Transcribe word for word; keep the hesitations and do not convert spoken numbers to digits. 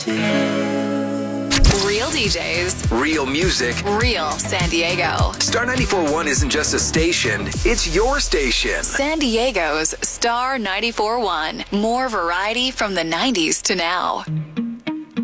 Real D Js, Real music. real San Diego. Star ninety-four point one isn't just a station, it's your station. San Diego's Star ninety-four point one. More variety from the nineties to now.